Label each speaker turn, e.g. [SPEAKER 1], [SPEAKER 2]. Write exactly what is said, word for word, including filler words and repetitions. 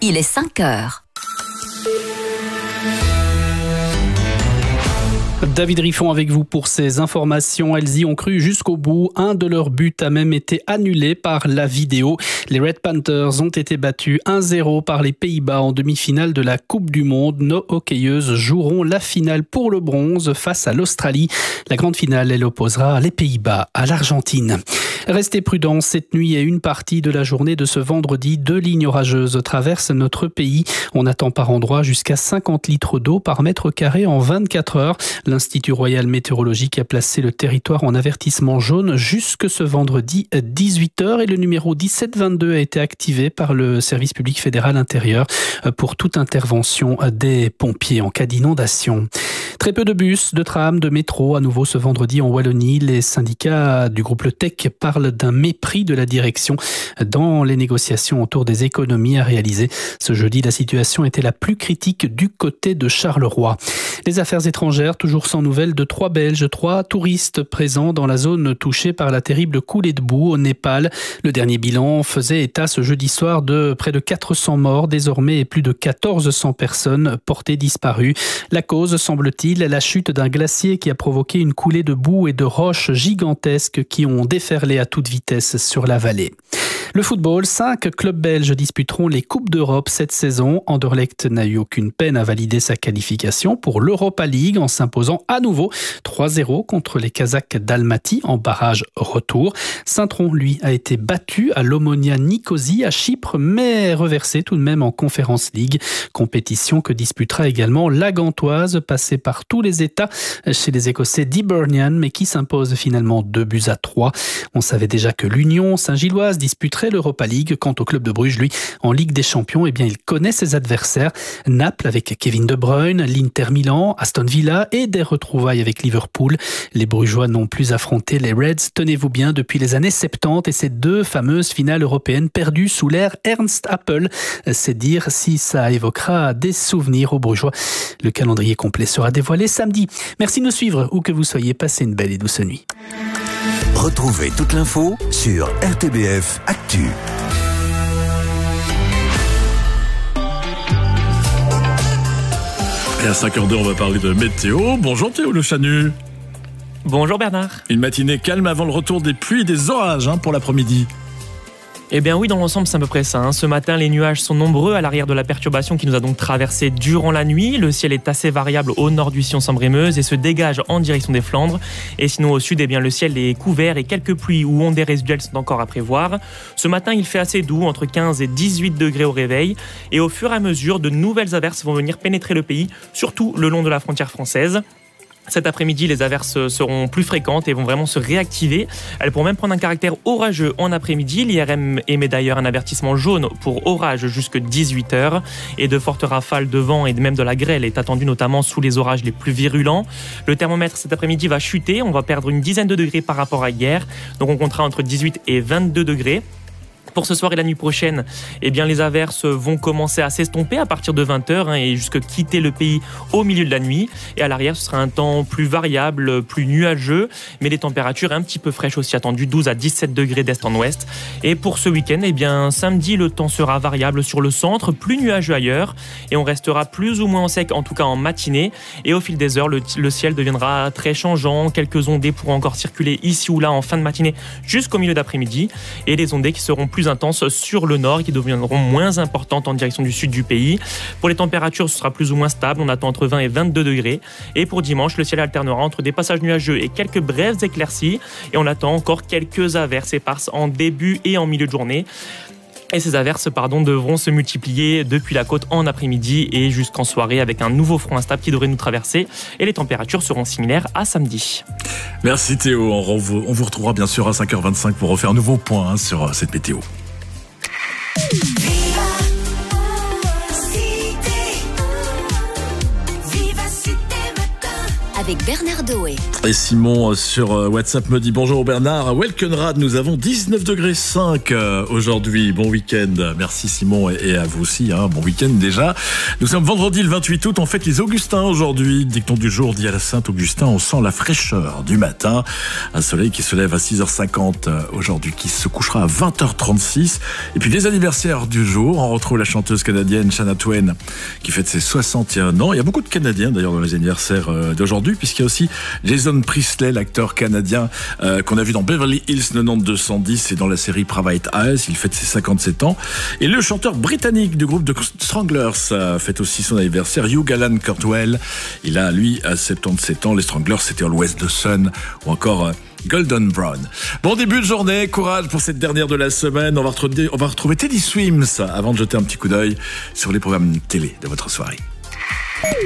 [SPEAKER 1] Il est cinq heures.
[SPEAKER 2] David Riffon avec vous pour ces informations. Elles y ont cru jusqu'au bout. Un de leurs buts a même été annulé par la vidéo. Les Red Panthers ont été battus un zéro par les Pays-Bas en demi-finale de la Coupe du Monde. Nos hockeyeuses joueront la finale pour le bronze face à l'Australie. La grande finale, elle opposera les Pays-Bas à l'Argentine. Restez prudents cette nuit et une partie de la journée de ce vendredi. Deux lignes orageuses traversent notre pays. On attend par endroits jusqu'à cinquante litres d'eau par mètre carré en vingt-quatre heures. L'Institut Royal Météorologique a placé le territoire en avertissement jaune jusque ce vendredi à dix-huit heures et le numéro dix-sept vingt-deux a été activé par le service public fédéral intérieur pour toute intervention des pompiers en cas d'inondation. Très peu de bus, de trams, de métro à nouveau ce vendredi en Wallonie. Les syndicats du groupe Le Tech parlent d'un mépris de la direction dans les négociations autour des économies à réaliser. Ce jeudi, la situation était la plus critique du côté de Charleroi. Les affaires étrangères, toujours sans nouvelles de trois Belges, trois touristes présents dans la zone touchée par la terrible coulée de boue au Népal. Le dernier bilan faisait état ce jeudi soir de près de quatre cents morts désormais et plus de quatorze cents personnes portées disparues. La cause, semble-t-il, la chute d'un glacier qui a provoqué une coulée de boue et de roches gigantesques qui ont déferlé à toute vitesse sur la vallée. Le football, cinq clubs belges disputeront les Coupes d'Europe cette saison. Anderlecht n'a eu aucune peine à valider sa qualification pour l'Europa League en s'imposant à nouveau trois zéro contre les Kazakhs d'Almaty en barrage retour. Saint-Tron, lui, a été battu à l'Omonia Nicosie à Chypre, mais reversé tout de même en Conference League. Compétition que disputera également la Gantoise, passée par tous les états chez les Écossais d'Hibernian, mais qui s'impose finalement deux buts à trois. On savait déjà que l'Union Saint-Gilloise disputerait l'Europa League. Quant au club de Bruges, lui, en Ligue des Champions, eh bien, il connaît ses adversaires. Naples avec Kevin De Bruyne, l'Inter Milan, Aston Villa et des retrouvailles avec Liverpool. Les Brugeois n'ont plus affronté les Reds, tenez-vous bien, depuis les années soixante-dix et ces deux fameuses finales européennes perdues sous l'ère Ernst Happel. C'est dire si ça évoquera des souvenirs aux Brugeois. Le calendrier complet sera dévoilé samedi. Merci de nous suivre, où que vous soyez. Passez une belle et douce nuit.
[SPEAKER 3] Retrouvez toute l'info sur R T B F Actu.
[SPEAKER 4] Et à cinq heures deux, on va parler de météo. Bonjour Théo Le Chanu.
[SPEAKER 5] Bonjour Bernard.
[SPEAKER 4] Une matinée calme avant le retour des pluies et des orages hein, pour l'après-midi.
[SPEAKER 5] Eh bien oui, dans l'ensemble, c'est à peu près ça. Hein. Ce matin, les nuages sont nombreux à l'arrière de la perturbation qui nous a donc traversé durant la nuit. Le ciel est assez variable au nord du Sion-Sambre-et-Meuse et se dégage en direction des Flandres. Et sinon, au sud, eh bien, le ciel est couvert et quelques pluies ou ondées résiduelles sont encore à prévoir. Ce matin, il fait assez doux, entre quinze et dix-huit degrés au réveil. Et au fur et à mesure, de nouvelles averses vont venir pénétrer le pays, surtout le long de la frontière française. Cet après-midi, les averses seront plus fréquentes et vont vraiment se réactiver. Elles pourront même prendre un caractère orageux en après-midi. L'I R M émet d'ailleurs un avertissement jaune pour orage jusqu'à dix-huit heures. Et de fortes rafales de vent et même de la grêle est attendue notamment sous les orages les plus virulents. Le thermomètre cet après-midi va chuter. On va perdre une dizaine de degrés par rapport à hier. Donc on comptera entre dix-huit et vingt-deux degrés. Pour ce soir et la nuit prochaine, eh bien, les averses vont commencer à s'estomper à partir de vingt heures hein, et jusqu'à quitter le pays au milieu de la nuit. Et à l'arrière, ce sera un temps plus variable, plus nuageux, mais les températures un petit peu fraîches aussi attendues, douze à dix-sept degrés d'est en ouest. Et pour ce week-end, eh bien, samedi, le temps sera variable sur le centre, plus nuageux ailleurs, et on restera plus ou moins en sec, en tout cas en matinée. Et au fil des heures, le, le ciel deviendra très changeant. Quelques ondées pourront encore circuler ici ou là en fin de matinée jusqu'au milieu d'après-midi. Et les ondées qui seront plus intenses sur le nord, qui deviendront moins importantes en direction du sud du pays. Pour les températures, ce sera plus ou moins stable. On attend entre vingt et vingt-deux degrés. Et pour dimanche, le ciel alternera entre des passages nuageux et quelques brèves éclaircies. Et on attend encore quelques averses éparses en début et en milieu de journée. Et ces averses pardon, devront se multiplier depuis la côte en après-midi et jusqu'en soirée avec un nouveau front instable qui devrait nous traverser. Et les températures seront similaires à samedi.
[SPEAKER 4] Merci Théo. On vous, on vous retrouvera bien sûr à cinq heures vingt-cinq pour refaire un nouveau point hein, sur cette météo.
[SPEAKER 1] avec Bernard Doé.
[SPEAKER 4] Et Simon sur WhatsApp me dit bonjour Bernard. À Welkenrad, nous avons dix-neuf degrés cinq aujourd'hui. Bon week-end. Merci Simon et à vous aussi. Hein. Bon week-end déjà. Nous sommes vendredi le vingt-huit août. On fête les Augustins aujourd'hui. Dicton du jour dit à la Saint-Augustin, on sent la fraîcheur du matin. Un soleil qui se lève à six heures cinquante aujourd'hui, qui se couchera à vingt heures trente-six. Et puis les anniversaires du jour. On retrouve la chanteuse canadienne Shania Twain qui fête ses soixante et un ans. Il y a beaucoup de Canadiens d'ailleurs dans les anniversaires d'aujourd'hui, puisqu'il y a aussi Jason Priestley, l'acteur canadien euh, qu'on a vu dans Beverly Hills quatre-vingt-douze cent dix et dans la série Private Eyes. Il fête ses cinquante-sept ans. Et le chanteur britannique du groupe de Stranglers euh, fête aussi son anniversaire, Hugh Allan Cantwell. Il a, lui, à soixante-dix-sept ans. Les Stranglers, c'était Always the Sun ou encore euh, Golden Brown. Bon début de journée, courage pour cette dernière de la semaine. On va retrouver, on va retrouver Teddy Swims avant de jeter un petit coup d'œil sur les programmes télé de votre soirée.